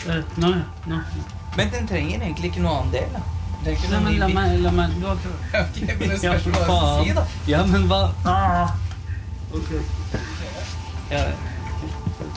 Nå. Men den trenger egentlig ikke noe annen del, da. Det er ikke Nei, noe men ny bil. la meg, du har ikke... Ok, men det spørs hva du si, da. Ja, men hva? Ok. Ja,